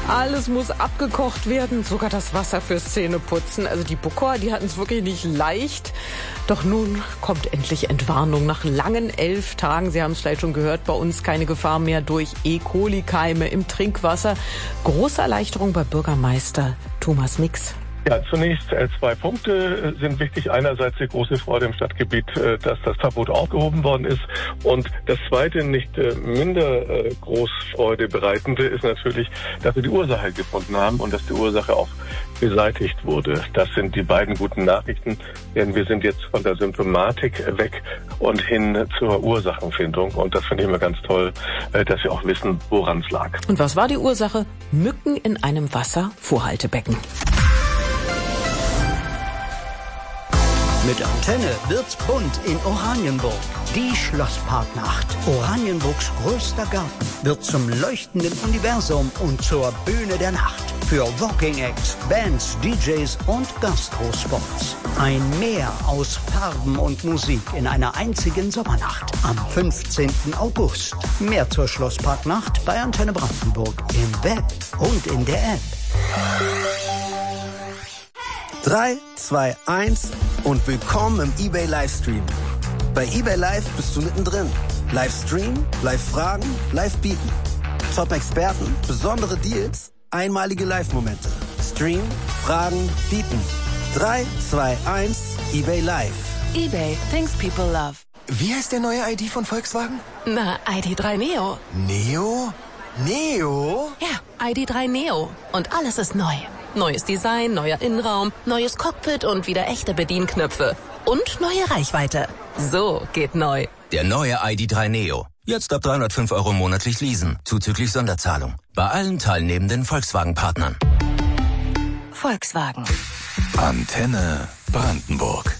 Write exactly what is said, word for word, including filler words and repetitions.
Alles muss abgekocht werden, sogar das Wasser fürs Zähneputzen. Also die Bucor, die hatten es wirklich nicht leicht. Doch nun kommt endlich Entwarnung nach langen elf Tagen. Sie haben es vielleicht schon gehört, bei uns keine Gefahr mehr durch E. coli-Keime im Trinkwasser. Große Erleichterung bei Bürgermeister Thomas Mix. Ja, zunächst äh, zwei Punkte sind wichtig. Einerseits die große Freude im Stadtgebiet, äh, dass das Verbot aufgehoben worden ist. Und das zweite, nicht äh, minder äh, groß Freude bereitende, ist natürlich, dass wir die Ursache gefunden haben und dass die Ursache auch beseitigt wurde. Das sind die beiden guten Nachrichten, denn wir sind jetzt von der Symptomatik weg und hin zur Ursachenfindung. Und das finde ich immer ganz toll, äh, dass wir auch wissen, woran es lag. Und was war die Ursache? Mücken in einem Wasservorhaltebecken. Mit Antenne wird's bunt in Oranienburg. Die Schlossparknacht. Oranienburgs größter Garten wird zum leuchtenden Universum und zur Bühne der Nacht. Für Walking Acts, Bands, D Js und Gastrospots. Ein Meer aus Farben und Musik in einer einzigen Sommernacht. Am fünfzehnten August. Mehr zur Schlossparknacht bei Antenne Brandenburg im Web und in der App. drei, zwei, eins und willkommen im eBay Livestream. Bei eBay Live bist du mittendrin. Live streamen, live fragen, live bieten. Top-Experten, besondere Deals, einmalige Live-Momente. Stream, fragen, bieten. drei, zwei, eins, eBay Live. eBay, things people love. Wie heißt der neue I D von Volkswagen? Na, I D drei Neo. Neo? Neo? Ja, I D drei Neo. Und alles ist neu. Neues Design, neuer Innenraum, neues Cockpit und wieder echte Bedienknöpfe. Und neue Reichweite. So geht neu. Der neue I D drei Neo. Jetzt ab dreihundertfünf Euro monatlich leasen, zuzüglich Sonderzahlung. Bei allen teilnehmenden Volkswagen-Partnern. Volkswagen. Antenne Brandenburg.